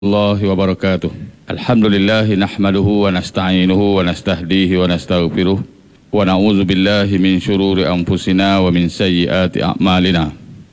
الله وبركاته. الحمد لله نحمده ونستعينه ونستهديه ونستغفره ونعوذ بالله من شرور أنفسنا ومن سيئات أعمالنا.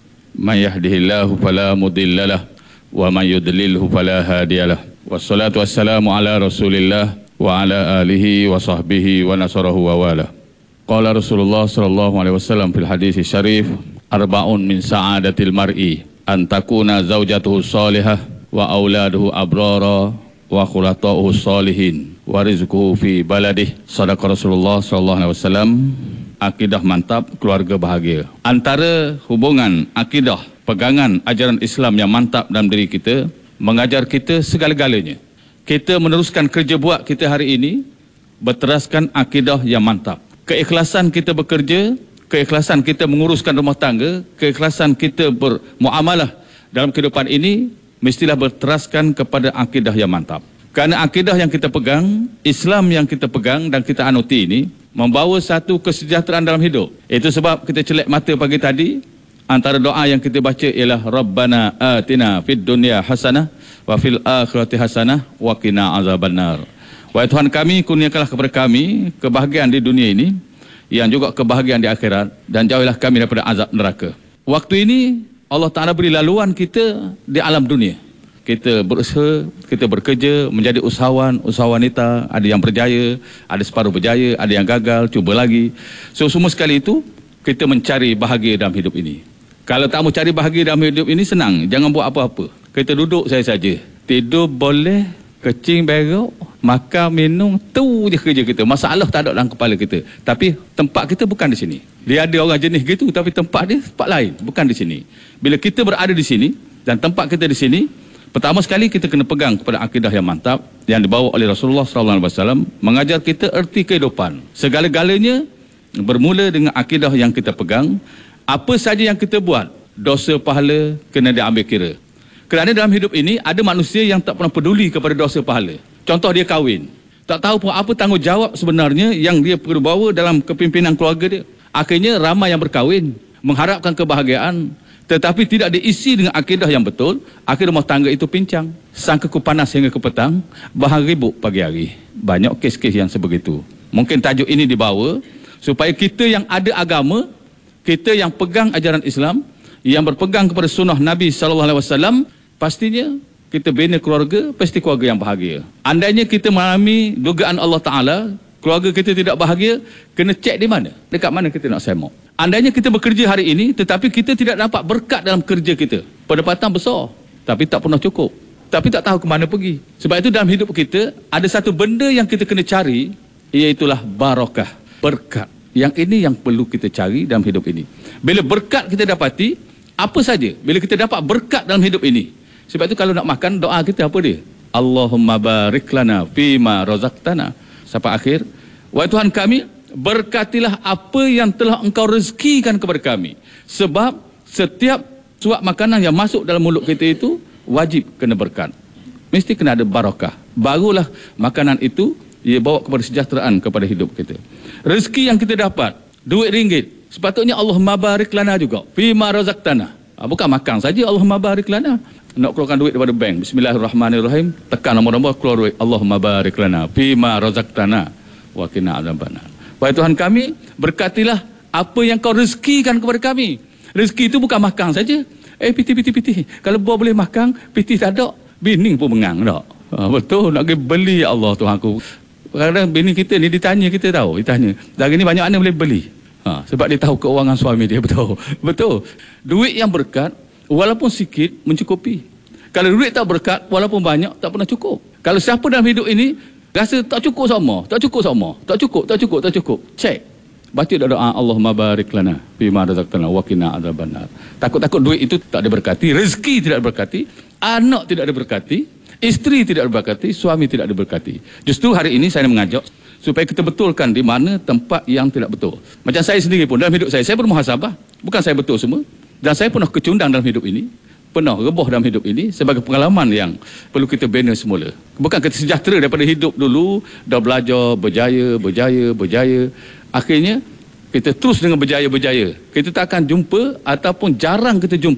من يهده الله فلا مضل له ومن يضلله فلا هادي له. والصلاة والسلام على رسول الله وعلى آله وصحبه ونصره وواله. قال رسول الله صلى الله عليه وسلم في الحديث الشريف: أربعون من سعادة المرء أن تكون زوجته صالحة wa auladuhu abrara wa khulatahu salihin wa rizquhu fi baladih. Sadaqa Rasulullah sallallahu alaihi wasallam. Akidah mantap, keluarga bahagia. Antara hubungan akidah, pegangan ajaran Islam yang mantap dalam diri kita, mengajar kita segala-galanya. Kita meneruskan kerja buat kita hari ini berteraskan akidah yang mantap. Keikhlasan kita bekerja, keikhlasan kita menguruskan rumah tangga, keikhlasan kita bermuamalah dalam kehidupan ini mestilah berteraskan kepada akidah yang mantap. Kerana akidah yang kita pegang, Islam yang kita pegang dan kita anuti ini membawa satu kesejahteraan dalam hidup. Itu sebab kita celak mata pagi tadi, antara doa yang kita baca ialah Rabbana atina fid dunya hasanah wa fil akhirati hasanah wa qina azabannar. Wahai Tuhan kami, kurniakanlah kepada kami kebahagiaan di dunia ini yang juga kebahagiaan di akhirat, dan jauhilah kami daripada azab neraka. Waktu ini Allah Ta'ala beri laluan kita di alam dunia. Kita berusaha, kita bekerja, menjadi usahawan, usahawanita. Ada yang berjaya, ada separuh berjaya, ada yang gagal, cuba lagi. So semua sekali itu, kita mencari bahagia dalam hidup ini. Kalau tak mau cari bahagia dalam hidup ini, senang. Jangan buat apa-apa. Kita duduk saja. Tidur boleh, kecing berok, makan, minum, tu je kerja kita. Masalah tak ada dalam kepala kita. Tapi tempat kita bukan di sini. Dia ada orang jenis gitu, tapi tempat dia tempat lain, bukan di sini. Bila kita berada di sini dan tempat kita di sini, pertama sekali kita kena pegang kepada akidah yang mantap yang dibawa oleh Rasulullah SAW, mengajar kita erti kehidupan. Segala-galanya bermula dengan akidah yang kita pegang. Apa saja yang kita buat, dosa pahala kena diambil kira. Kerana dalam hidup ini ada manusia yang tak pernah peduli kepada dosa pahala. Contoh, dia kahwin, tak tahu pun apa tanggungjawab sebenarnya yang dia perlu bawa dalam kepimpinan keluarga dia. Akhirnya ramai yang berkahwin mengharapkan kebahagiaan, tetapi tidak diisi dengan akidah yang betul. Akhir rumah tangga itu pincang, sang keku panas hingga ke petang, bahang ribut pagi hari. Banyak kes-kes yang sebegitu. Mungkin tajuk ini dibawa supaya kita yang ada agama, kita yang pegang ajaran Islam, yang berpegang kepada sunnah Nabi SAW, pastinya kita bina keluarga, pasti keluarga yang bahagia. Andainya kita mengalami dugaan Allah Ta'ala, keluarga kita tidak bahagia, kena cek di mana? Dekat mana kita nak semok? Andainya kita bekerja hari ini, tetapi kita tidak dapat berkat dalam kerja kita. Pendapatan besar, tapi tak pernah cukup. Tapi tak tahu ke mana pergi. Sebab itu dalam hidup kita, ada satu benda yang kita kena cari, iaitulah barakah, berkat. Yang ini yang perlu kita cari dalam hidup ini. Bila berkat kita dapati, apa saja? Bila kita dapat berkat dalam hidup ini. Sebab itu kalau nak makan, doa kita apa dia? Allahumma barik lana fima razaqtana. Sampai akhir, wahai Tuhan kami, berkatilah apa yang telah Engkau rezekikan kepada kami. Sebab setiap suap makanan yang masuk dalam mulut kita itu wajib kena berkat. Mesti kena ada barakah. Barulah makanan itu ia bawa kepada kesejahteraan kepada hidup kita. Rezeki yang kita dapat, duit ringgit, sepatutnya Allahumma barik lana juga fima razaqtana. Bukan makan saja Allahumma barik lana. Nak keluarkan duit daripada bank, bismillahirrahmanirrahim, tekan nombor-nombor, keluar duit, Allahumma barik lana fima razaqtana wa qina adzabannar. Wahai Tuhan kami, berkatilah apa yang Kau rezekikan kepada kami. Rezeki itu bukan makan saja. Piti. Kalau buah boleh makan, piti tak ada, bini pun mengang tak. Betul, nak pergi beli, ya Allah Tuhan aku. Kadang-kadang bini kita ni ditanya, kita tahu, ditanya, hari ni banyak mana boleh beli. Sebab dia tahu keuangan suami dia, betul. Duit yang berkat, walaupun sikit, mencukupi. Kalau duit tak berkat, walaupun banyak, tak pernah cukup. Kalau siapa dalam hidup ini rasa tak cukup sama, tak cukup, cek. Baca doa Allahumma barik lana fima razaqtana wa qina adzabannar. Takut-takut duit itu tak diberkati, rezeki tidak diberkati, anak tidak diberkati, isteri tidak diberkati, suami tidak diberkati. Justru hari ini saya mengajak supaya kita betulkan di mana tempat yang tidak betul. Macam saya sendiri pun dalam hidup saya bermuhasabah. Bukan saya betul semua. Dan saya pernah kecundang dalam hidup ini, pernah reboh dalam hidup ini sebagai pengalaman yang perlu kita bina semula. Bukan kita sejahtera daripada hidup dulu, dah belajar, berjaya. Akhirnya kita terus dengan berjaya. Kita tak akan jumpa ataupun jarang kita jumpa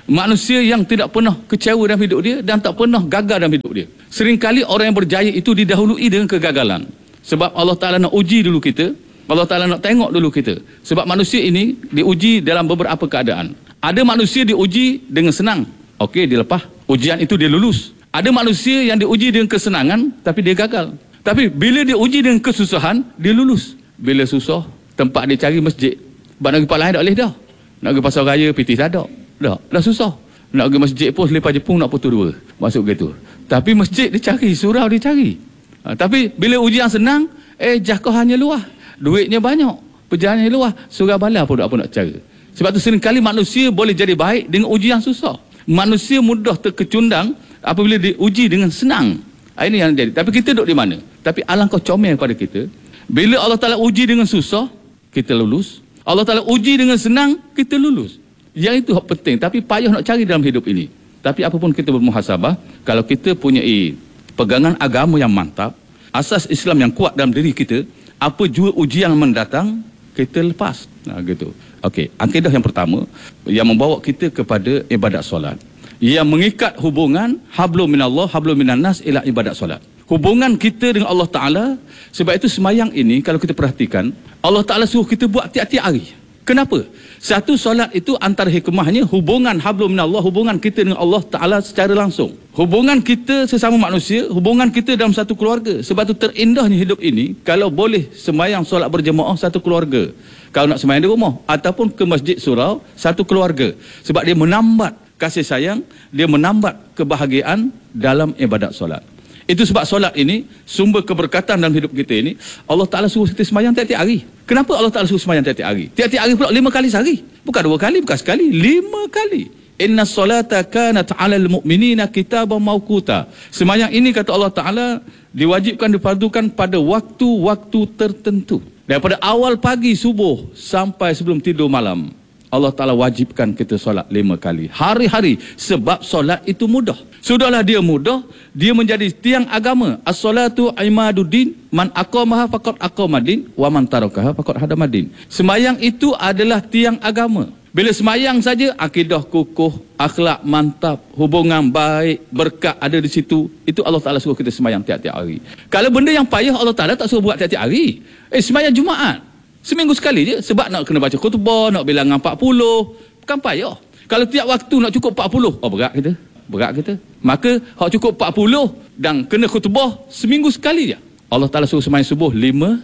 Manusia yang tidak pernah kecewa dalam hidup dia dan tak pernah gagal dalam hidup dia. Seringkali orang yang berjaya itu didahului dengan kegagalan. Sebab Allah Ta'ala nak uji dulu kita. Allah Ta'ala nak tengok dulu kita. Sebab manusia ini diuji dalam beberapa keadaan. Ada manusia diuji dengan senang. Okey, dia lepas. Ujian itu dia lulus. Ada manusia yang diuji dengan kesenangan tapi dia gagal. Tapi bila dia uji dengan kesusahan, dia lulus. Bila susah, tempat dia cari masjid. Sebab nak pergi tempat lain tak boleh dah. Nak pergi pasar raya, PT tak ada. Dah susah. Nak pergi masjid pun selepas Jepun nak putus dua. Masuk gitu. Tapi masjid dia cari, surau dia cari. Tapi bila ujian senang, jangkauannya luas. Duitnya banyak. Perjalanannya luas. Surau bala pun tak apa nak cara. Sebab tu seringkali manusia boleh jadi baik dengan ujian susah. Manusia mudah terkecundang apabila diuji dengan senang. Ini yang jadi. Tapi kita duduk di mana? Tapi alangkah comel pada kita. Bila Allah Ta'ala uji dengan susah, kita lulus. Allah Ta'ala uji dengan senang, kita lulus. Yang itu penting. Tapi payah nak cari dalam hidup ini. Tapi apapun kita bermuhasabah, kalau kita punya pegangan agama yang mantap, asas Islam yang kuat dalam diri kita, apa jua ujian yang mendatang, kita lepas. Gitu. Okey, akidah yang pertama yang membawa kita kepada ibadat solat, yang mengikat hubungan hablum minallah hablum minan nas ila ibadat solat. Hubungan kita dengan Allah Ta'ala. Sebab itu semayang ini kalau kita perhatikan, Allah Ta'ala suruh kita buat tiap-tiap hari. Kenapa? Satu, solat itu antara hikmahnya hubungan hablum minallah, hubungan kita dengan Allah Ta'ala secara langsung. Hubungan kita sesama manusia, hubungan kita dalam satu keluarga. Sebab itu terindahnya hidup ini kalau boleh semayang solat berjemaah satu keluarga. Kalau nak semayang di rumah ataupun ke masjid surau, satu keluarga. Sebab dia menambat kasih sayang, dia menambat kebahagiaan dalam ibadat solat. Itu sebab solat ini sumber keberkatan dalam hidup kita ini. Allah Ta'ala suruh kita semayang tiap-tiap hari. Kenapa Allah Ta'ala suruh semayang tiap-tiap hari? Tiap-tiap hari pula 5 kali sehari. Bukan 2 kali, bukan sekali, 5 kali. Inna solata kanat 'alal mu'minina kitaban mawquta. Semayang ini kata Allah Ta'ala diwajibkan, difardukan pada waktu-waktu tertentu. Daripada awal pagi subuh sampai sebelum tidur malam. Allah Ta'ala wajibkan kita solat 5 kali. Hari-hari. Sebab solat itu mudah. Sudahlah dia mudah, dia menjadi tiang agama. As-salatu imaduddin, man aqamaha faqad aqamadin, wa man tarakaha faqad hadamadin. Semayang itu adalah tiang agama. Bila semayang saja, akidah kukuh, akhlak mantap, hubungan baik, berkat ada di situ. Itu Allah Ta'ala suruh kita semayang tiap-tiap hari. Kalau benda yang payah, Allah Ta'ala tak suruh buat tiap-tiap hari. Semayang Jumaat. Seminggu sekali je. Sebab nak kena baca khutbah, nak bilangan 40. Bukan payah. Kalau tiap waktu nak cukup 40, berat kita. Berat kita. Maka hak cukup 40 dan kena khutbah seminggu sekali je. Allah Ta'ala suruh semayang subuh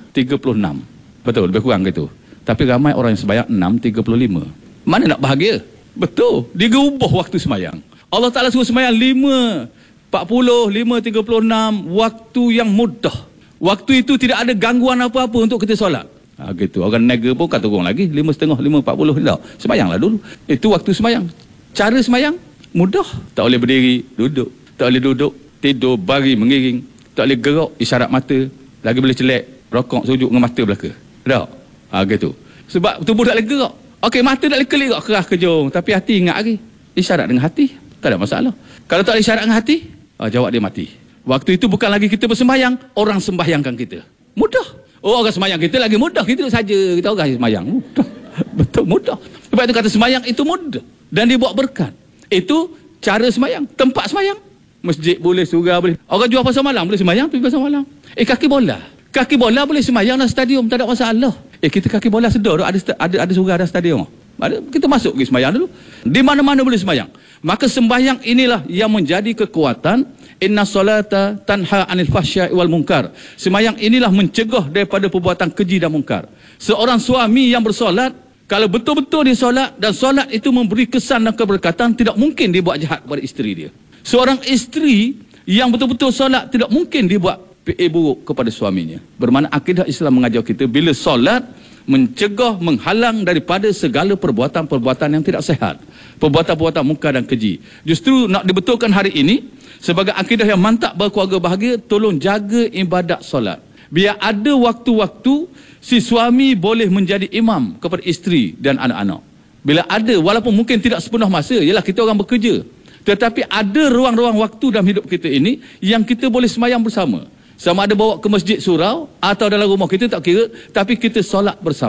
5.36. Betul, lebih kurang gitu. Tapi ramai orang yang sembahyang 6.35. Mana nak bahagia? Betul, dia ubah waktu semayang. Allah Ta'ala suruh semayang 5.40, 5.36. Waktu yang mudah. Waktu itu tidak ada gangguan apa-apa untuk kita solat. Gitu. Orang nega pun kata orang lagi 5.30, 5.40 dah. Semayanglah dulu. Itu waktu semayang. Cara semayang mudah. Tak boleh berdiri, duduk. Tak boleh duduk, tidur, baring, mengiring. Tak boleh gerak, isyarat mata. Lagi boleh celek, rokok, sujud dengan mata belaka. Tak? Gitu. Sebab tubuh tak boleh gerak. Okey, mata tak boleh kelip, keras kejung. Tapi hati ingat lagi. Isyarat dengan hati, tak ada masalah. Kalau tak ada isyarat dengan hati, jawab dia mati. Waktu itu bukan lagi kita bersembayang, orang sembahyangkan kita. Mudah. Orang sembahyang kita lagi mudah. Kita duduk saja, kita orang sembahyang. Mudah. Betul, mudah. Sebab itu kata sembahyang itu mudah. Dan dia buat berkat. Itu cara sembahyang. Tempat sembahyang. Masjid boleh, surau boleh. Orang jual pasar malam boleh sembahyang, pergi pasar malam. Kaki bola. Kaki bola boleh sembahyang dalam stadium, tak ada masalah. Kita kaki bola sedar, ada surau, ada stadium. Kita masuk pergi sembahyang dulu. Di mana-mana boleh sembahyang. Maka sembahyang inilah yang menjadi kekuatan. Inna solata tanha anil fahsya'i wal munkar. Sembahyang inilah mencegah daripada perbuatan keji dan munkar. Seorang suami yang bersolat, kalau betul-betul dia solat dan solat itu memberi kesan dan keberkatan, tidak mungkin dia buat jahat kepada isteri dia. Seorang isteri yang betul-betul solat, tidak mungkin dia buat buruk kepada suaminya. Bermakna akidah Islam mengajar kita bila solat mencegah, menghalang daripada segala perbuatan-perbuatan yang tidak sehat, perbuatan-perbuatan munkar dan keji. Justru nak dibetulkan hari ini sebagai akidah yang mantap berkeluarga bahagia, tolong jaga ibadat solat. Biar ada waktu-waktu si suami boleh menjadi imam kepada isteri dan anak-anak. Bila ada, walaupun mungkin tidak sepenuh masa, ialah kita orang bekerja, tetapi ada ruang-ruang waktu dalam hidup kita ini yang kita boleh semayang bersama. Sama ada bawa ke masjid surau atau dalam rumah kita, tak kira, tapi kita solat bersama.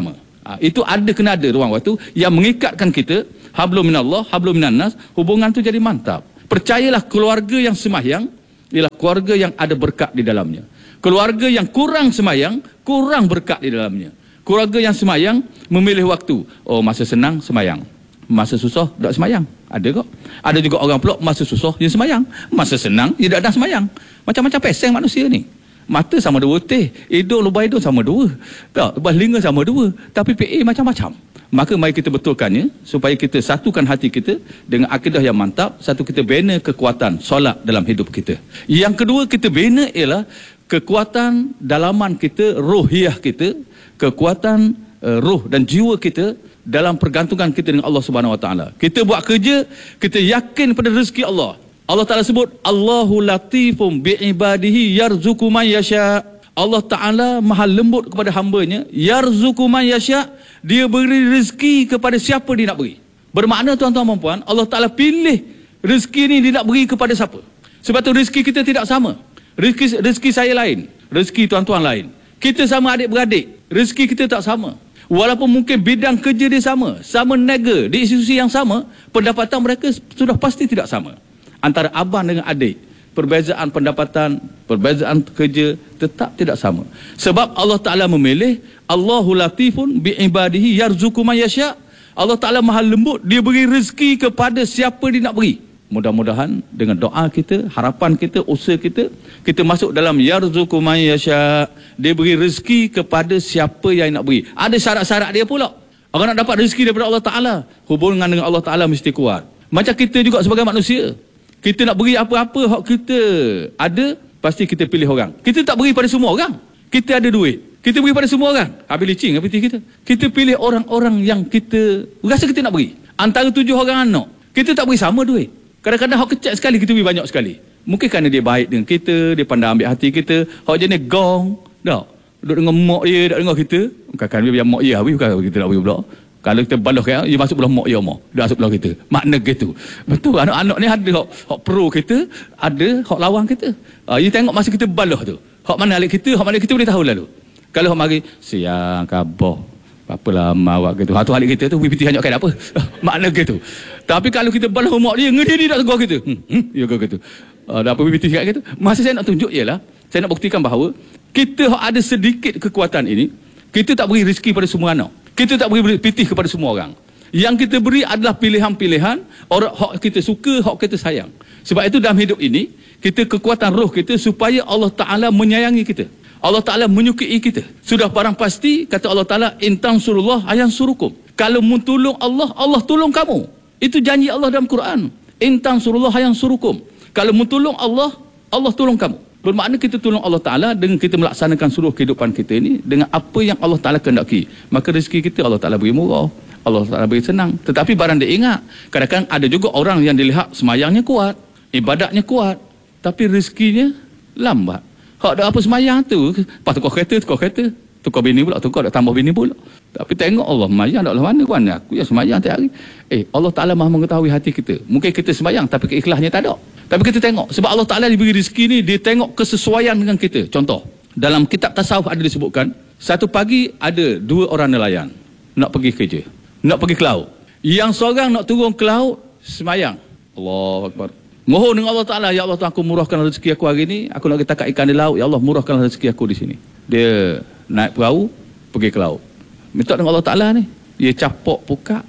Itu kena ada ruang waktu yang mengikatkan kita, hablum minallah, hablum minannas, hubungan tu jadi mantap. Percayalah, keluarga yang sembahyang ialah keluarga yang ada berkat di dalamnya. Keluarga yang kurang sembahyang, kurang berkat di dalamnya. Keluarga yang sembahyang memilih waktu. Oh, masa senang sembahyang, masa susah tak sembahyang. Ada kok. Ada juga orang pula masa susah dia sembahyang, masa senang dia tak ada sembahyang. Macam-macam peseng manusia ni. Mata sama dua teh, hidung lubang hidung sama dua, tak, telinga sama dua, tapi PA macam-macam. Maka mari kita betulkannya supaya kita satukan hati kita dengan akidah yang mantap. Satu, kita bina kekuatan solat dalam hidup kita. Yang kedua, kita bina ialah kekuatan dalaman kita, rohiyah kita, kekuatan roh dan jiwa kita dalam pergantungan kita dengan Allah Subhanahu Wa Taala. Kita buat kerja, kita yakin pada rezeki Allah. Allah Ta'ala sebut, Allahu latifum bi'ibadihi yarzuku man yasha. Allah Ta'ala maha lembut kepada hambanya. Yarzuku man yasha. Dia beri rezeki kepada siapa dia nak beri. Bermakna tuan-tuan dan puan, Allah Ta'ala pilih rezeki ni dia nak beri kepada siapa. Sebab tu rezeki kita tidak sama. Rezeki saya lain, rezeki tuan-tuan lain. Kita sama adik-beradik, rezeki kita tak sama. Walaupun mungkin bidang kerja dia sama, sama niaga di institusi yang sama, pendapatan mereka sudah pasti tidak sama. Antara abang dengan adik, perbezaan pendapatan, perbezaan kerja tetap tidak sama. Sebab Allah Ta'ala memilih, Allahu latifun bi'ibadihi yarzuku man yasha. Allah Ta'ala maha lembut, dia beri rezeki kepada siapa dia nak beri. Mudah-mudahan dengan doa kita, harapan kita, usaha kita, kita masuk dalam yarzuku man yasha. Dia beri rezeki kepada siapa yang nak beri. Ada syarat-syarat dia pula. Orang nak dapat rezeki daripada Allah Ta'ala, hubungan dengan Allah Ta'ala mesti kuat. Macam kita juga sebagai manusia, kita nak beri apa-apa hak kita ada, pasti kita pilih orang. Kita tak beri pada semua orang. Kita ada duit, kita beri pada semua orang. Habis licin apa kita? Kita pilih orang-orang yang kita rasa kita nak beri. Antara 7 orang anak, kita tak beri sama duit. Kadang-kadang hak kecil sekali kita beri banyak sekali. Mungkin kerana dia baik dengan kita, dia pandai ambil hati kita. Hak jenis gong, tak? Duduk dengan mak dia, tak dengar kita. Bukan dia biar mak dia habis, bukan kita nak beri pula. Kalau kita balas kan, dia masuk belah mak dia mak, dia masuk belah kita. Makna gitu. Betul, anak-anak ni ada hak pro kita, ada hak lawan kita. Dia tengok masa kita balas tu. Hak mana alik kita, hak mana kita boleh tahu lalu. Kalau hak mari, siang khabar, apa lama awak gitu. Tu alik kita tu piti hanya kan apa. Makna gitu. Tapi kalau kita balas mak dia, dia tak tegur kita. Ya gitu. Ada apa piti kat gitu. Masa saya nak tunjuk ialah, saya nak buktikan bahawa kita ada sedikit kekuatan ini, kita tak beri rezeki pada semua anak. Kita tak beri pitih kepada semua orang. Yang kita beri adalah pilihan-pilihan orang hak kita suka, hak kita sayang. Sebab itu dalam hidup ini, kita kekuatan roh kita supaya Allah Ta'ala menyayangi kita. Allah Ta'ala menyukai kita. Sudah barang pasti, kata Allah Ta'ala, in tansurullah ayansurukum. Kalau mu tolong Allah, Allah tolong kamu. Itu janji Allah dalam Quran. In tansurullah ayansurukum. Kalau mu tolong Allah, Allah tolong kamu. Bermakna kita tolong Allah Ta'ala dengan kita melaksanakan seluruh kehidupan kita ini dengan apa yang Allah Ta'ala kehendaki. Maka rezeki kita Allah Ta'ala beri murah, Allah Ta'ala beri senang. Tetapi barang dia ingat, kadang-kadang ada juga orang yang dilihat semayangnya kuat, ibadatnya kuat, tapi rezekinya lambat. Hak ada apa semayang tu, lepas tukar kereta, tukar bini pula, tukar tambah bini pula. Tapi tengok Allah semayang tak lah mana aku yang semayang tiap hari. Allah Ta'ala maha mengetahui hati kita. Mungkin kita semayang tapi keikhlasnya tak ada. Tapi kita tengok, sebab Allah Ta'ala diberi rezeki ni, dia tengok kesesuaian dengan kita. Contoh, dalam kitab tasawuf ada disebutkan, satu pagi ada 2 orang nelayan nak pergi kerja, nak pergi ke laut. Yang seorang nak turun ke laut semayang, Allahu Akbar, mohon dengan Allah Ta'ala, ya Allah, aku murahkan rezeki aku hari ni, aku nak tangkap ikan di laut, ya Allah murahkan rezeki aku di sini. Dia naik perahu pergi ke laut, minta dengan Allah Ta'ala ni, dia capok pukat.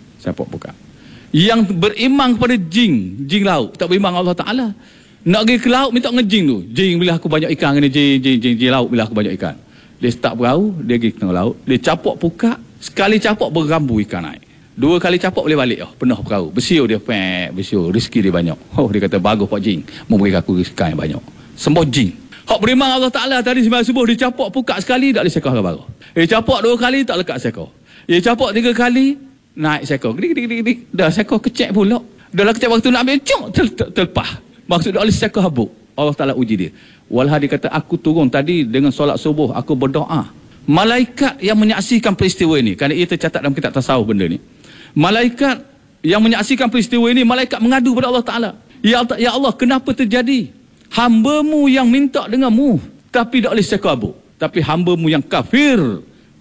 Yang beriman kepada jin laut, tak beriman Allah Ta'ala, nak pergi ke laut minta dengan jin tu, jin bila aku banyak ikan ni, jin laut bila aku banyak ikan. Dia start perahu, dia pergi ke tengah laut, dia capok pukat, sekali capok berambu ikan naik, 2 kali capok boleh balik, penuh perahu, bersiul dia, rezeki dia banyak. Dia kata bagus Pak Jin, memberi aku ikan yang banyak. Sembah jin. Hak beriman Allah Ta'ala tadi sembahyang subuh, dia capok pukat sekali tak boleh seekor baru. Dia capok 2 kali tak lekat seekor. Dia capok 3 kali naik seekor. Dah seekor kecek pula. Dah lah kecek waktu nak ambil terlepas. Maksud dia oleh seekor habuk. Allah Ta'ala uji dia. Walha dia kata, aku turun tadi dengan solat subuh, aku berdoa. Malaikat yang menyaksikan peristiwa ini, kerana ia tercatat dalam kitab tasawuf benda ni. Malaikat yang menyaksikan peristiwa ini, malaikat mengadu kepada Allah Ta'ala. Ya Allah, kenapa terjadi? Hamba-Mu yang minta denganmu, tapi tak boleh seekor habuk. Tapi hamba-Mu yang kafir,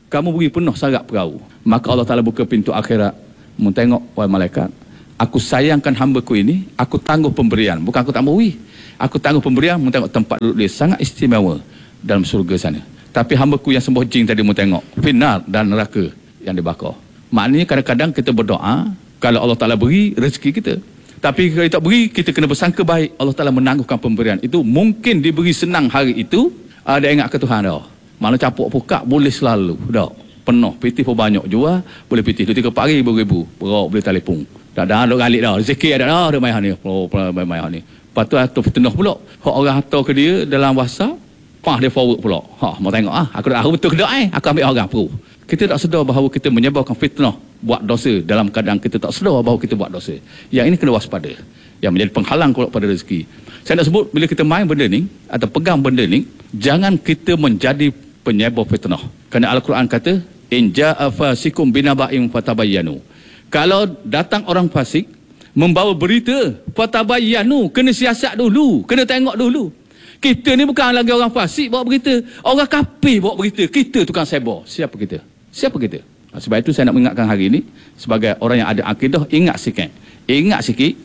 kamu beri penuh sarap perahu. Maka Allah Ta'ala buka pintu akhirat. Mu tengok, wahai malaikat, aku sayangkan hamba-Ku ini, aku tangguh pemberian. Bukan aku tak beri. Aku tangguh pemberian, mu tengok tempat duduk dia sangat istimewa dalam surga sana. Tapi hamba-Ku yang sembuh jing tadi mu tengok, finar dan neraka yang dibakar. Maknanya kadang-kadang kita berdoa, kalau Allah Ta'ala beri rezeki kita. Tapi kalau tak beri, kita kena bersangka baik. Allah Ta'ala menangguhkan pemberian. Itu mungkin diberi senang hari itu, dia ingat ke Tuhan dah. Mana capuk pukak boleh selalu dah penuh pitih pun banyak jual boleh pitih 2-3 pagi beribu berok boleh telefon tak ada dok galik dah rezeki ada dah ada mai ni mai ni patu atau penuh pula hak orang hantar ke dia dalam WhatsApp dia forward pula mau tengok aku dah betul ke dak aku ambil orang pro kita tak sedar bahawa kita menyebarkan fitnah buat dosa dalam keadaan kita tak sedar bahawa kita buat dosa yang ini kena waspada yang menjadi penghalang kepada rezeki. Saya nak sebut bila kita main benda ni atau pegang benda ni jangan kita menjadi penyebar fitnah. Kerana Al-Quran kata, in ja'a fasikum binaba'in fatabayyanu. Kalau datang orang fasik membawa berita, fatabayyanu, kena siasat dulu, kena tengok dulu. Kita ni bukan lagi orang fasik bawa berita, orang kafir bawa berita, kita tukang sebar. Siapa kita? Siapa kita? Sebab itu saya nak mengingatkan hari ini sebagai orang yang ada akidah, ingat sikit. Ingat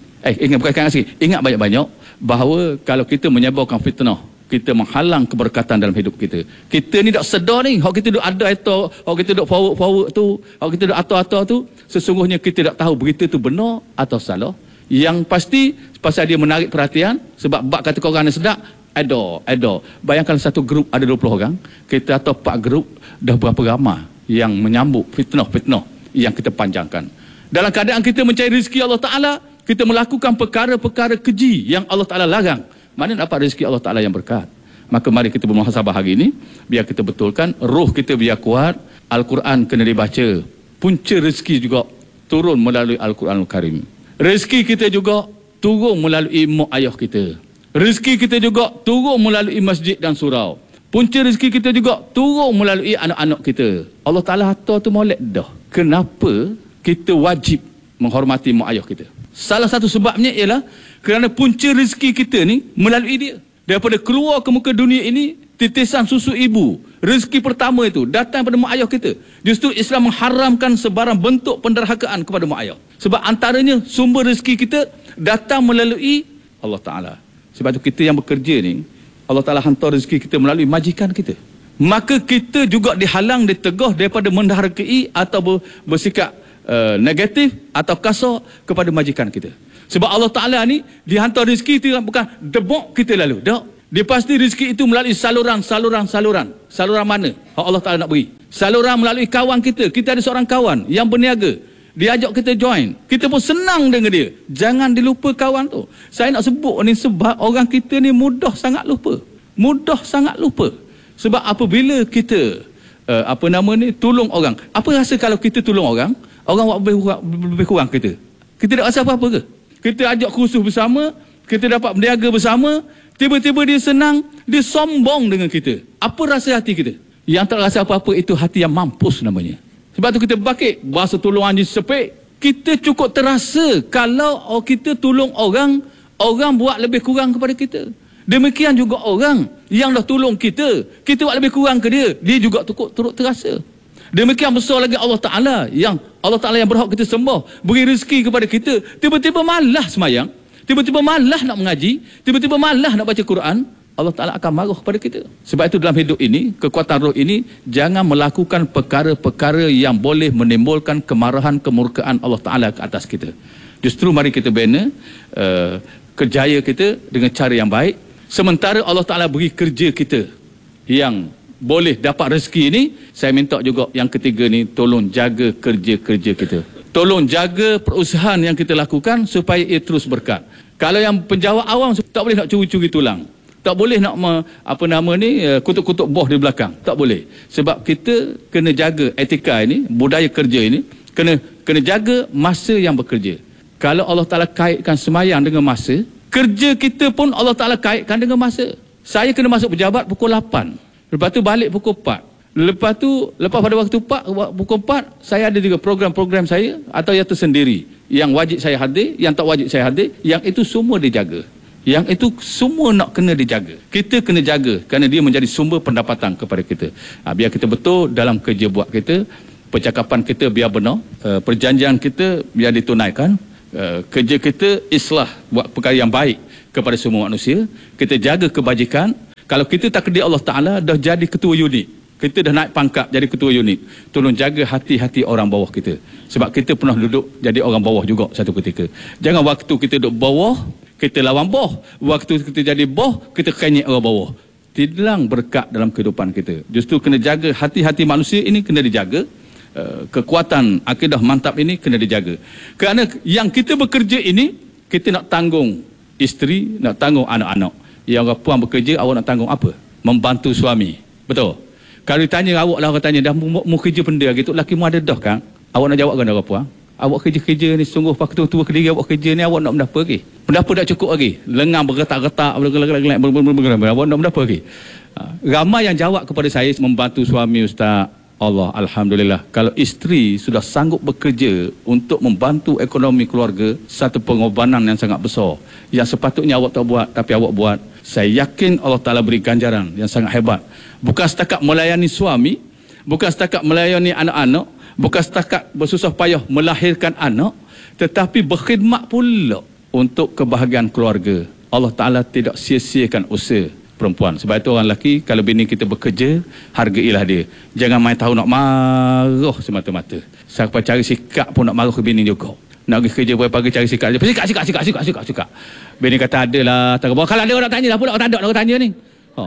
banyak-banyak bahawa kalau kita menyebarkan fitnah, kita menghalang keberkatan dalam hidup kita. Kita ni tak sedar ni, hak kita duk ada itu, hak kita duk forward tu, hak kita duk ato-ato tu, sesungguhnya kita tak tahu berita tu benar atau salah. Yang pasti pasal dia menarik perhatian sebab bab kata korang sedap, ada. Bayangkan satu grup ada 20 orang, kita atau 4 grup dah berapa ramai yang menyambut fitnah-fitnah yang kita panjangkan. Dalam keadaan kita mencari rezeki Allah Ta'ala, kita melakukan perkara-perkara keji yang Allah Ta'ala larang. Mana dapat rezeki Allah Ta'ala yang berkat? Maka mari kita bermuhasabah hari ini, biar kita betulkan, roh kita biar kuat, Al-Quran kena dibaca, punca rezeki juga turun melalui Al-Quranul Karim. Rezeki kita juga turun melalui mak ayah kita. Rezeki kita juga turun melalui masjid dan surau. Punca rezeki kita juga turun melalui anak-anak kita. Allah Ta'ala hantar tu molek dah. Kenapa kita wajib menghormati mak ayah kita? Salah satu sebabnya ialah kerana punca rezeki kita ni melalui dia. Daripada keluar ke muka dunia ini, titisan susu ibu, rezeki pertama itu datang pada mak ayah kita. Justru Islam mengharamkan sebarang bentuk penderhakaan kepada mak ayah. Sebab antaranya sumber rezeki kita datang melalui Allah Ta'ala. Sebab itu kita yang bekerja ni, Allah Ta'ala hantar rezeki kita melalui majikan kita. Maka kita juga dihalang, ditegah daripada mendhargai atau bersikap negatif atau kasar kepada majikan kita. Sebab Allah Ta'ala ni dihantar rezeki itu bukan debok kita lalu. Tak. Dia pasti rezeki itu melalui saluran. Saluran mana? Allah Ta'ala nak beri. Saluran melalui kawan kita. Kita ada seorang kawan yang berniaga. Dia ajak kita join. Kita pun senang dengan dia. Jangan dilupa kawan tu. Saya nak sebut ni sebab orang kita ni mudah sangat lupa. Sebab apabila kita tolong orang. Apa rasa kalau kita tolong orang buat lebih kurang kita? Kita tak rasa apa-apa ke? Kita ajak kursus bersama, kita dapat berniaga bersama, tiba-tiba dia senang, dia sombong dengan kita. Apa rasa hati kita? Yang tak rasa apa-apa itu hati yang mampus namanya. Sebab tu kita bakit bahasa tolong anjing sepik. Kita cukup terasa kalau kita tolong orang buat lebih kurang kepada kita. Demikian juga orang yang dah tolong kita buat lebih kurang ke dia juga turut terasa. Demikian besar lagi Allah Ta'ala yang berhak kita sembah, beri rezeki kepada kita, tiba-tiba malas semayang, tiba-tiba malas nak mengaji, tiba-tiba malas nak baca Quran, Allah Ta'ala akan marah kepada kita. Sebab itu dalam hidup ini, kekuatan roh ini, jangan melakukan perkara-perkara yang boleh menimbulkan kemarahan, kemurkaan Allah Ta'ala ke atas kita. Justru mari kita bina kerjaya kita dengan cara yang baik, sementara Allah Ta'ala beri kerja kita yang boleh dapat rezeki ini. Saya minta juga yang ketiga ni, tolong jaga kerja-kerja kita. Tolong jaga perusahaan yang kita lakukan supaya ia terus berkat. Kalau yang penjawat awam tak boleh nak curi-curi tulang. Tak boleh nak kutuk-kutuk bos di belakang. Tak boleh. Sebab kita kena jaga etika ini, budaya kerja ini, kena jaga masa yang bekerja. Kalau Allah Ta'ala kaitkan semayang dengan masa, kerja kita pun Allah Ta'ala kaitkan dengan masa. Saya kena masuk pejabat pukul 8. Lepas tu balik pukul 4. Lepas pada waktu pukul 4, saya ada juga program-program saya atau yang tersendiri. Yang wajib saya hadir, yang tak wajib saya hadir, yang itu semua dijaga. Yang itu semua nak kena dijaga. Kita kena jaga kerana dia menjadi sumber pendapatan kepada kita. Biar kita betul dalam kerja buat kita, percakapan kita biar benar, perjanjian kita biar ditunaikan, kerja kita islah buat perkara yang baik kepada semua manusia. Kita jaga kebajikan. Kalau kita takdir Allah Ta'ala dah jadi ketua unit, kita dah naik pangkat jadi ketua unit, tolong jaga hati-hati orang bawah kita. Sebab kita pernah duduk jadi orang bawah juga satu ketika. Jangan waktu kita duduk bawah, kita lawan bawah. Waktu kita jadi bawah, kita kenyek orang bawah. Tidaklah berkat dalam kehidupan kita. Justru kena jaga hati-hati manusia ini, kena dijaga. Kekuatan akidah mantap ini kena dijaga. Kerana yang kita bekerja ini, kita nak tanggung isteri, nak tanggung anak-anak. Yang orang puan bekerja, awak nak tanggung apa? Membantu suami. Betul? Kalau ditanya awak lah, orang tanya, dah mau kerja benda gitu, laki mu ada dah kan? Awak nak jawab kan orang puan? Awak kerja-kerja ni sungguh faktor tua kediri awak kerja ni, awak nak mendapat lagi? Pendapat tak cukup lagi? Lengan bergetak-getak, awak nak mendapat lagi? Ramai yang jawab kepada saya, membantu suami Ustaz. Allah, Alhamdulillah. Kalau isteri sudah sanggup bekerja untuk membantu ekonomi keluarga, satu pengorbanan yang sangat besar. Yang sepatutnya awak tak buat, tapi awak buat. Saya yakin Allah Ta'ala beri ganjaran yang sangat hebat. Bukan setakat melayani suami, bukan setakat melayani anak-anak, bukan setakat bersusah payah melahirkan anak, tetapi berkhidmat pula untuk kebahagiaan keluarga. Allah Ta'ala tidak sia-siakan usaha perempuan. Sebab itu orang lelaki, kalau bini kita bekerja, hargailah dia. Jangan main tahu nak marah semata-mata. Sampai cari sikap pun nak marah ke bini juga. Nak pergi kerja pagi cari sikap je. Sikap. Bini kata ada lah. Kalau ada orang tanya lah pula, tak ada orang tanya ni.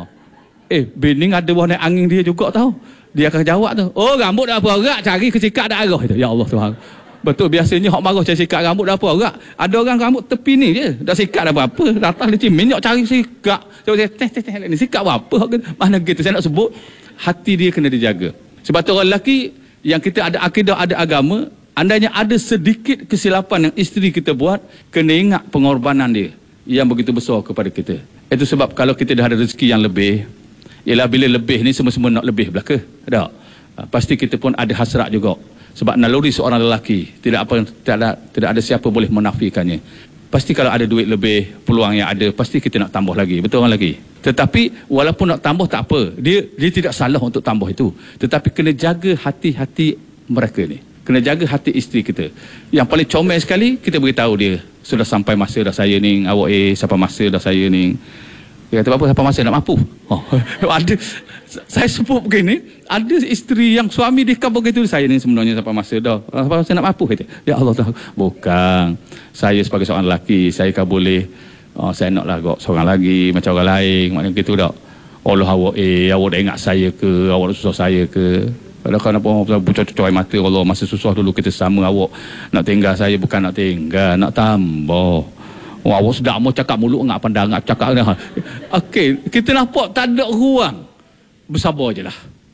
Bini ada buah naik angin dia juga tahu. Dia akan jawab tu. Oh, rambut dah apa agak, cari ke sikap dah arah. Ya Allah Tuhan. Betul, biasanya hok marah cari sikat rambut dah apa agak. Ada orang rambut tepi ni je, dah sikat dah apa. Datang dia minyak cari sikat. Saya ni sikat apa? Mana gitu saya nak sebut, hati dia kena dijaga. Sebab tu orang lelaki yang kita ada akidah, ada agama, andainya ada sedikit kesilapan yang isteri kita buat, kena ingat pengorbanan dia yang begitu besar kepada kita. Itu sebab kalau kita dah ada rezeki yang lebih, ialah bila lebih ni semua-semua nak lebih belaka. Tak? Pasti kita pun ada hasrat juga. Sebab naluri seorang lelaki, tidak ada siapa boleh menafikannya. Pasti kalau ada duit lebih, peluang yang ada, pasti kita nak tambah lagi. Betul orang lagi? Tetapi walaupun nak tambah tak apa, dia tidak salah untuk tambah itu. Tetapi kena jaga hati-hati mereka ni. Kena jaga hati isteri kita. Yang paling comel sekali, kita beritahu dia, sudah sampai masa dah saya ni, awak sampai masa dah saya ni. Dia kata, apa sampai masa nak mampu? Ada, saya sebut begini, ada isteri yang suami dia kabar begitu, saya ni sebenarnya sampai masa dah, sampai masa nak mampu. Kata, ya Allah, bukan. Saya sebagai seorang lelaki, saya kan boleh, saya naklah agak seorang lagi, macam orang lain, maknanya gitu tak. Allah awak, awak dah ingat saya ke, awak dah susah saya ke. Kadang-kadang apa bucor-cor mata Allah, masa susah dulu kita sama awak. Nak tinggal saya bukan nak tinggal, nak tambah. Awak sedap mau cakap mulut ngak pandang ngak cakap dah. Okey, kita nampak tak ada ruang. Bersabar je lah.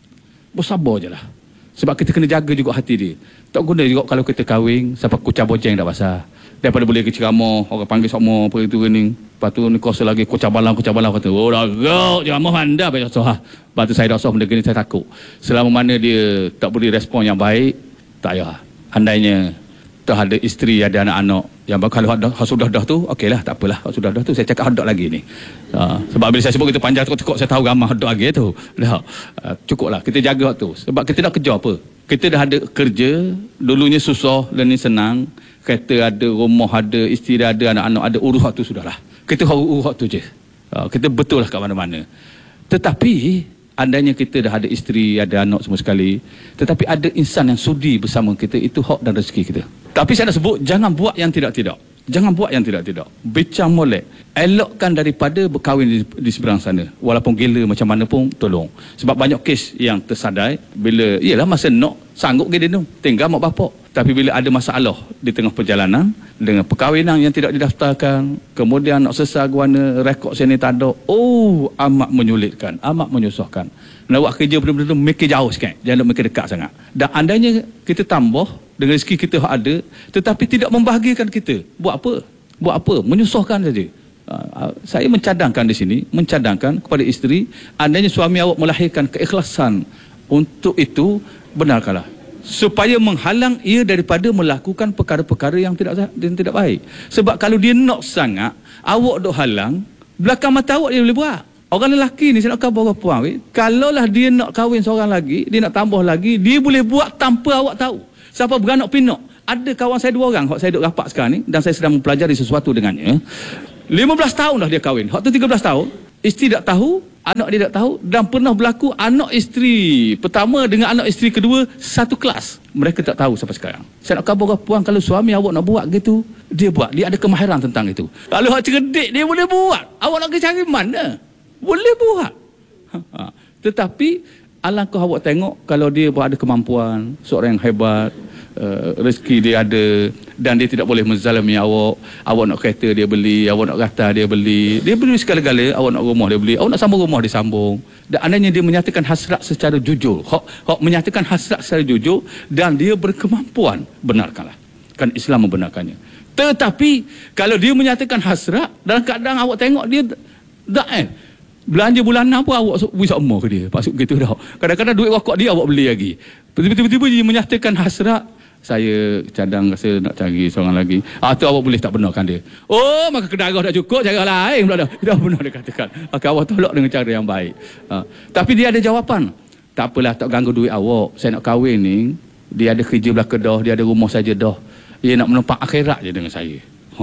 Sebab kita kena jaga juga hati dia. Tak guna juga kalau kita kahwin sampai kucah boceng dah pasal. Daripada boleh keceramah, orang panggil semua apa itu ni. Lepas tu ni kuasa lagi kucah balang kata, oh dah gak ceramah anda baca soh. Lepas tu saya dah soh benda ni saya takut. Selama mana dia tak beri respon yang baik, tak payah. Andainya tak ada isteri, ada anak-anak yang kalau sudah dah tu, okeylah, tak apalah. Sudah dah tu saya cakap hadap lagi ni. Sebab bila saya sebut kita panjang tekuk saya tahu ramah hadap lagi tu. Cukuplah kita jaga tu. Sebab kita nak kerja apa? Kita dah ada kerja, dulunya susah dan ni senang. Kereta ada, rumah ada, isteri ada, anak-anak ada, urus waktu sudahlah. Kita urus waktu je. Kita betul lah kat mana-mana. Tetapi andainya kita dah ada isteri, ada anak semua sekali, tetapi ada insan yang sudi bersama kita, itu hak dan rezeki kita. Tapi saya nak sebut, jangan buat yang tidak-tidak. Bincang molek. Elokkan daripada berkahwin di seberang sana. Walaupun gila macam mana pun, tolong. Sebab banyak kes yang tersadai, bila, iyalah masa nak, sanggup ke dia tu, tinggal mak bapak. Tapi bila ada masalah di tengah perjalanan, dengan perkahwinan yang tidak didaftarkan, kemudian nak sesar guana, rekod sini tak ada, amat menyulitkan, amat menyusahkan. Nak buat kerja benar-benar mikir jauh sikit, jangan mikir dekat sangat. Dan andainya kita tambah dengan rezeki kita ada, tetapi tidak membahagiakan kita, buat apa? Menyusahkan saja. Saya mencadangkan di sini, kepada isteri, andainya suami awak melahirkan keikhlasan untuk itu, benarkanlah. supaya menghalang ia daripada melakukan perkara-perkara yang tidak baik. Sebab kalau dia nak sangat, awak duk halang, belakang mata awak dia boleh buat. Orang lelaki ni, saya nak khabar orang puan, kalaulah dia nak kahwin seorang lagi, dia nak tambah lagi, dia boleh buat tanpa awak tahu. Siapa beranak pinak. Ada kawan saya 2 orang, hak saya duk rapat sekarang ni, dan saya sedang mempelajari sesuatu dengannya. 15 tahun dah dia kahwin. Hak tu 13 tahun, isteri tak tahu, anak dia tak tahu, dan pernah berlaku anak isteri pertama dengan anak isteri kedua satu kelas. Mereka tak tahu sampai sekarang. Saya nak khabar puan, kalau suami awak nak buat gitu, dia buat. Dia ada kemahiran tentang itu. Kalau awak cerdik, dia boleh buat. Awak nak cari mana? Boleh buat. Tetapi alangkah awak tengok kalau dia ada kemampuan, seorang yang hebat, rezeki dia ada, dan dia tidak boleh menzalimi awak. Awak nak kereta dia beli, awak nak kata dia beli segala-gala. Awak nak rumah dia beli, awak nak sambung rumah dia sambung. Dan andainya dia menyatakan hasrat secara jujur, menyatakan hasrat secara jujur, dan dia berkemampuan, benarkanlah. Kan Islam membenarkannya. Tetapi kalau dia menyatakan hasrat, dalam keadaan awak tengok dia belanja bulanan pun awak beri sama ke dia. Maksud gitu dah. Kadang-kadang duit wakak dia awak beli lagi. Tiba-tiba dia menyatakan hasrat, saya cadang rasa nak cari seorang lagi. Tu awak boleh tak benarkan dia. Oh, maka kedarah tak cukup, cara lain pula dah. Dah benar dia katakan. Maka awak tolak dengan cara yang baik. Tapi dia ada jawapan. Tak apalah, tak ganggu duit awak. Saya nak kahwin ni, dia ada kerja belah Kedah, dia ada rumah saja dah. Dia nak menumpang akhirat je dengan saya.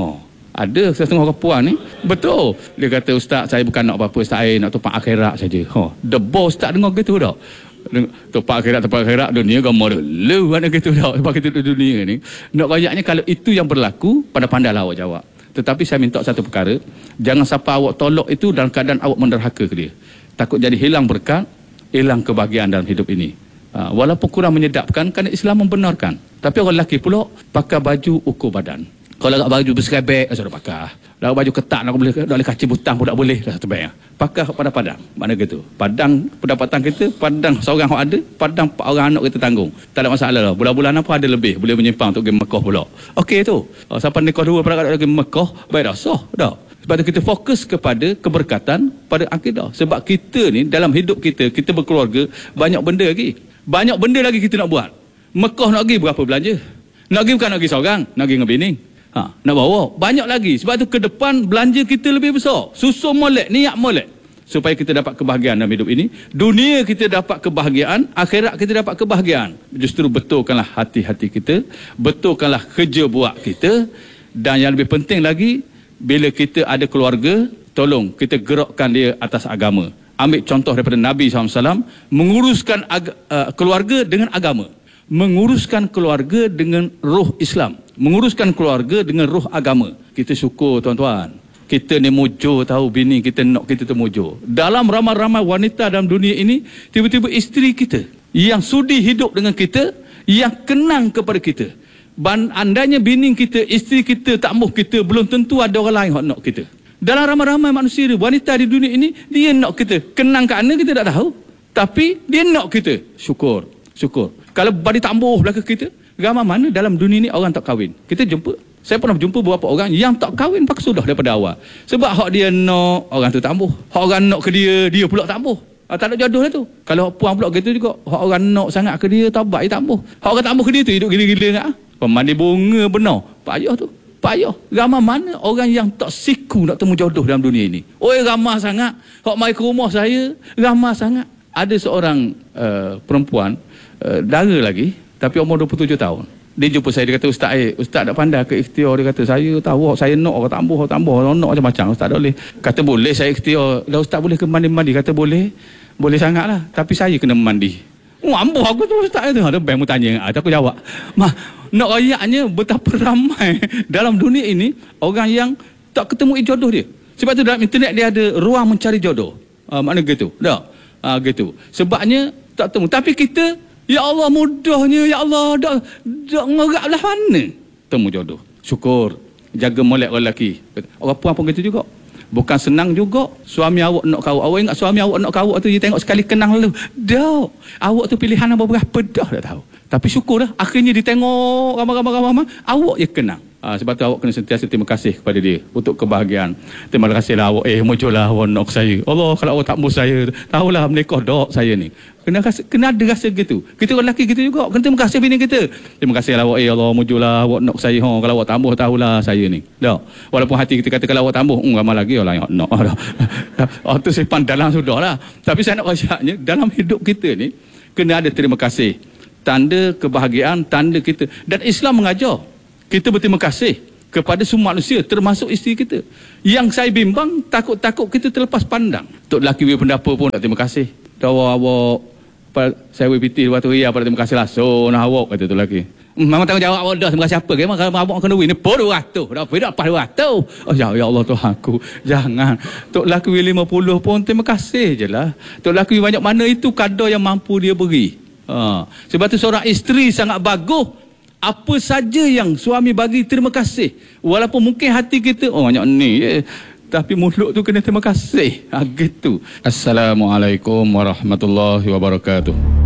Ada setengah orang puan ni, betul. Dia kata, ustaz, saya bukan nak apa-apa, ustaz, saya nak tumpang akhirat saja. Debos tak dengar gitu dah. Tumpang akhirat dunia gambar lu mana gitu dah. Sebab kita dunia ni nak rayaknya, kalau itu yang berlaku, pandai-pandailah awak jawab. Tetapi saya minta satu perkara, jangan siapa awak tolak itu dalam keadaan awak menderhaka ke dia. Takut jadi hilang berkat, hilang kebahagiaan dalam hidup ini. Walaupun kurang menyedapkan, kerana Islam membenarkan. Tapi orang lelaki pula pakai baju ukur badan. Kalau nak baju berserebek, sudah pakai. Kalau baju ketat, nak boleh kaci butang pun tak boleh. Dah satu bayar. Pakai padang. Mana gitu. Padang pendapatan kita, padang seorang yang ada, padang orang anak kita tanggung. Tak ada masalah lah. Bulan-bulan apa ada lebih. Boleh menyimpang untuk pergi Mekah pula. Okey tu. Sampai nikah 2 pada pergi Mekah, baik dah. Sah dah. Sebab tu kita fokus kepada keberkatan pada akidah. Sebab kita ni, dalam hidup kita berkeluarga, banyak benda lagi. Banyak benda lagi kita nak buat. Mekah nak pergi berapa belanja? Nak pergi bukan nak pergi seorang, nak pergi dengan bini. Nak bawa banyak lagi. Sebab tu ke depan belanja kita lebih besar. Susun molek, niat molek, supaya kita dapat kebahagiaan dalam hidup ini. Dunia kita dapat kebahagiaan, akhirat kita dapat kebahagiaan. Justru betulkanlah hati-hati kita, betulkanlah kerja buat kita. Dan yang lebih penting lagi, bila kita ada keluarga, tolong kita gerakkan dia atas agama. Ambil contoh daripada Nabi SAW, menguruskan keluarga dengan agama, menguruskan keluarga dengan roh Islam, menguruskan keluarga dengan roh agama. Kita syukur tuan-tuan, kita ni mujur tahu bini kita nak kita tu mujur. Dalam ramai-ramai wanita dalam dunia ini, tiba-tiba isteri kita yang sudi hidup dengan kita, yang kenang kepada kita. Andainya bini kita, isteri kita tak mahu kita, belum tentu ada orang lain yang nak kita. Dalam ramai-ramai manusia, wanita di dunia ini, dia nak kita. Kenang ke mana kita tak tahu, tapi dia nak kita. Syukur. Kalau badi tambuh belakang kita, ramai mana dalam dunia ni orang tak kahwin. Kita jumpa, saya pernah jumpa beberapa orang yang tak kahwin pakai sudah daripada awal. Sebab hak dia nak, orang tu tambuh. Hak orang nak ke dia pula tambuh. Tak ada jodoh lah tu. Kalau puan pula gitu juga, hak orang nak sangat ke dia, tabat dia tambuh. Hak orang tambuh ke dia tu, hidup gila-gila nak. Pemandi bunga benar, payah tu. Payah. Ramai mana orang yang tak siku nak temu jodoh dalam dunia ini. Ramai sangat. Hak mai ke rumah saya, ramai sangat. Ada seorang perempuan, dara lagi, tapi umur 27 tahun. Dia jumpa saya, dia kata, Ustaz tak pandai ke ikhtiar. Dia kata, saya tahu, saya nak orang tambah, orang nak macam-macam. Ustaz tak boleh. Kata, boleh saya ikhtiar. Dah Ustaz boleh ke mandi-mandi? Kata, boleh sangatlah. Tapi saya kena mandi. Ambuh aku tu Ustaz tu. Ada bank mu tanya. Aku jawab. Nak rayaknya betapa ramai dalam dunia ini orang yang tak ketemu jodoh dia. Sebab tu dalam internet dia ada ruang mencari jodoh. Mana gitu? Dah. Gitu. Sebabnya tak temu. Tapi kita, ya Allah mudahnya, ya Allah dak ngerak belah mana temu jodoh. Syukur. Jaga molek orang lelaki. Orang puan pun gitu juga. Bukan senang juga suami awak nak kawak. Awak ingat suami awak nak kawak tu, dia tengok sekali kenang lalu. Dah. Awak tu pilihan apa berapa dah tak tahu. Tapi syukur dah. Akhirnya dia tengok ramai-ramai. Awak je kenang. Sebab tu awak kena sentiasa terima kasih kepada dia untuk kebahagiaan. Terima kasihlah awak, muncullah awak nak saya. Allah, kalau awak tak mau saya, tahulah menikah dok saya ni. Kena ada rasa gitu. Kita orang lelaki gitu juga, kena terima kasih bini kita. Terima kasihlah awak, Allah muncullah awak nak saya. Kalau awak tambah, tahulah saya ni. Dak. Walaupun hati kita kata kalau awak tambah, ramai lagi orang yang nak. Itu simpan dalam sudahlah. Tapi saya nak wajarnya dalam hidup kita ni kena ada terima kasih. Tanda kebahagiaan, tanda kita. Dan Islam mengajar kita berterima kasih kepada semua manusia, termasuk isteri kita. Yang saya bimbang, takut-takut kita terlepas pandang. Tok lelaki pendapat pun tak terima kasih. Awak saya piti waktu ria pada terima kasih lah. So nah awak kata tu lelaki. Memang tanggungjawab awak dah, terima kasih apa? Memang kalau abang kena win ni pun 200. Dah pas 200. Oh ya Allah Tuhan aku. Jangan. Tok lelaki 50 pun terima kasih je lah. Tok lelaki banyak mana itu kadar yang mampu dia beri. Sebab tu seorang isteri sangat bagus. Apa saja yang suami bagi terima kasih. Walaupun mungkin hati kita banyak ni tapi mulut tu kena terima kasih. Gitu. Assalamualaikum warahmatullahi wabarakatuh.